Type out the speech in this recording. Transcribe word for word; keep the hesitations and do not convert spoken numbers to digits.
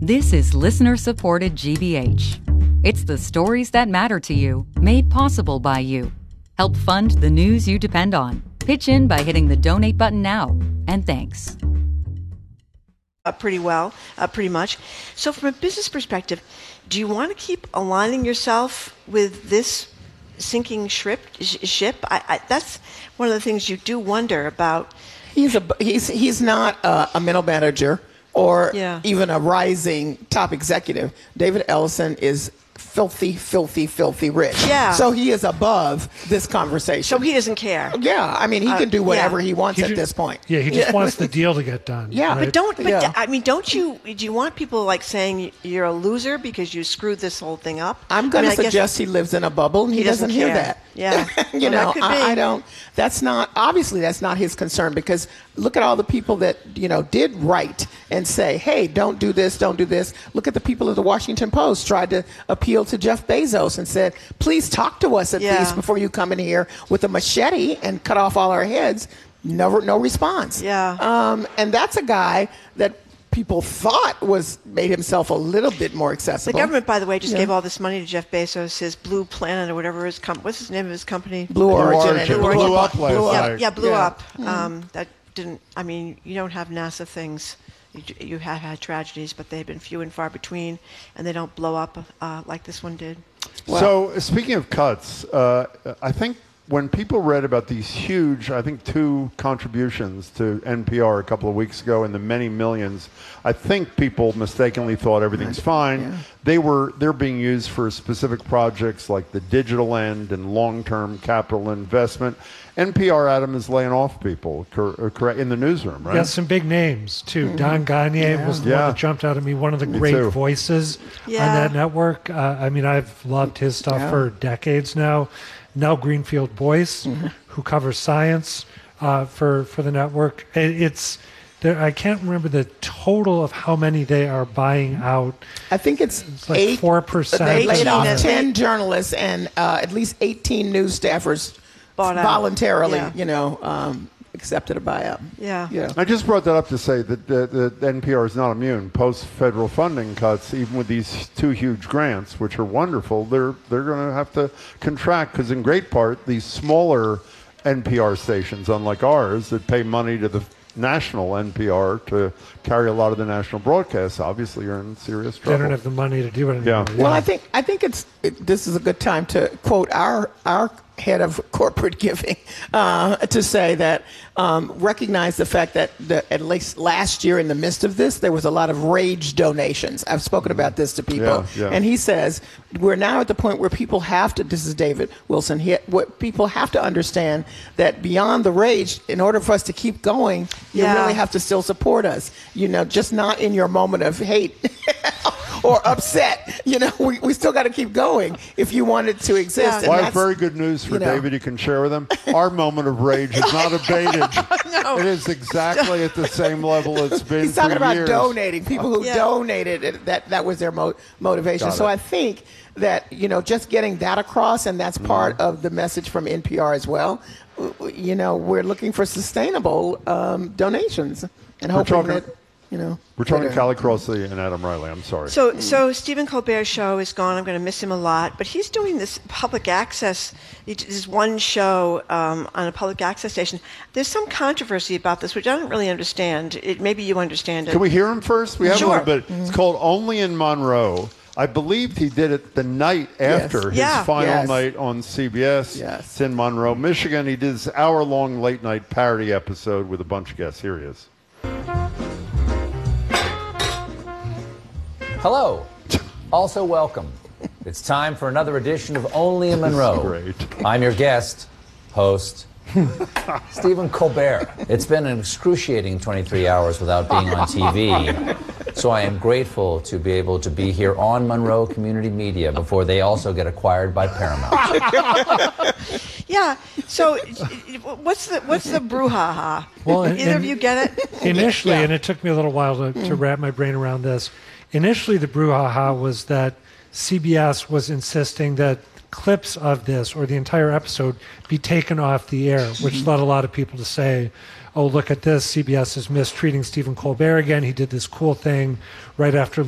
This is listener-supported G B H. It's the stories that matter to you, made possible by you. Help fund the news you depend on. Pitch in by hitting the donate button now. And thanks. Uh, pretty well, uh, pretty much. So from a business perspective, do you want to keep aligning yourself with this sinking ship? ship? I, I, that's one of the things you do wonder about. He's a he's he's not a, a middle manager or yeah. even a rising top executive. David Ellison is filthy, filthy, filthy rich. Yeah. So he is above this conversation. So he doesn't care. Yeah. I mean, he uh, can do whatever yeah. he wants he at ju- this point. Yeah, he just yeah. wants the deal to get done. Yeah. Right? But don't, but Yeah. I mean, don't you, do you want people like saying you're a loser because you screwed this whole thing up? I'm going I mean, to I guess suggest he lives in a bubble and he, he doesn't doesn't hear care. that. Yeah. you Well, that know, could I, be. I don't, that's not, obviously that's not his concern, because look at all the people that, you know, did write and say, hey, don't do this, don't do this. Look at the people of the Washington Post tried to appeal to Jeff Bezos and said, please talk to us at Yeah. least before you come in here with a machete and cut off all our heads. No, no response. Yeah. Um, and that's a guy that people thought was made himself a little bit more The accessible. government, by the way, just Yeah. gave all this money to Jeff Bezos, his Blue Planet or whatever his com- what's his name of his company? Blue Origin. Origin. and it Blue blew up last blew yeah, night. yeah, blew Yeah. up. Um, that didn't. I mean, you don't have NASA things. You, you have had tragedies, but they've been few and far between, and they don't blow up uh, like this one did. So, speaking of cuts, uh, I think when people read about these huge, I think two contributions to N P R a couple of weeks ago in the many millions, I think people mistakenly thought everything's fine. Yeah. They were they're being used for specific projects like the digital end and long-term capital investment. N P R, Adam, is laying off people cor- correct in the newsroom, right? Yeah, some big names, too. Mm-hmm. Don Gagne Yeah. was the Yeah. one that jumped out at me, one of the Me great too. voices Yeah. on that network. Uh, I mean, I've loved his stuff Yeah. for decades now. Nell Greenfield Boyce, Mm-hmm. who covers science uh, for, for the network. It, it's there, I can't remember the total of how many they are buying out. I think it's, It's like eight. four percent. They laid off eighteen, ten journalists and uh, at least eighteen news staffers Bought out. voluntarily, Yeah. you know, um, accepted a buyout. Yeah. Yeah. I just brought that up to say that the, the N P R is not immune. Post federal funding cuts, even with these two huge grants, which are wonderful, they're they're going to have to contract because, in great part, these smaller N P R stations, unlike ours, that pay money to the national N P R to carry a lot of the national broadcasts, obviously are in serious They trouble. don't have the money to do it anymore. Yeah. Well, I think I think it's it, this is a good time to quote our our head of corporate giving uh, to say that um, recognize the fact that the, at least last year in the midst of this there was a lot of rage donations. I've spoken about this to people, Yeah, yeah. and he says we're now at the point where people have to. This is David Wilson. He, what people have to understand that beyond the rage, in order for us to keep going, you Yeah. really have to still support us. You know, just not in your moment of hate. Or upset, you know, we, we still got to keep going if you want it to exist. Yeah. And Well, I have that's- very good news for you know. David you can share with him. Our moment of rage has not abated. No. It is exactly at the same level it's been He's talking for about years. donating. People who Yeah. donated, it, that that was their mo- motivation. Got So it. I think that, you know, just getting that across, and that's part Mm-hmm. of the message from N P R as well. w- w- You know, we're looking for sustainable um, donations and hoping talking- that, you know. We're talking that- Callie Crossley and Adam Riley. I'm sorry. So, so Stephen Colbert's show is gone. I'm going to miss him a lot. But he's doing this public access, this one show um, on a public access station. There's some controversy about this, which I don't really understand. It, maybe you understand it. Can we hear him first? We have Sure. a little bit. It's called Only in Monroe. I believed he did it the night Yes. after his Yeah. final Yes. night on C B S. Yes. It's in Monroe, Michigan. He did this hour-long late-night parody episode with a bunch of guests. Here he is. Hello. Also welcome. It's time for another edition of Only in Monroe. great. I'm your guest, host, Stephen Colbert. It's been an excruciating twenty-three hours without being on T V. So I am grateful to be able to be here on Monroe Community Media before they also get acquired by Paramount. Yeah. So, what's the what's the brouhaha? Well, and- Either of and- you get it? Initially, Yeah. and it took me a little while to, to wrap my brain around this, initially the brouhaha was that C B S was insisting that clips of this or the entire episode be taken off the air, which led a lot of people to say, oh, look at this, C B S is mistreating Stephen Colbert again. He did this cool thing right after